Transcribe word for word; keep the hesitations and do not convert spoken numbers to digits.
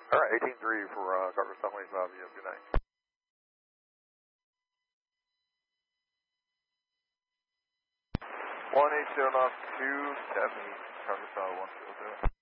All right, eighteen three for uh, Carter South twenty-five. You have a good night. one eight zero knots two seventy, Carter South one zero zero.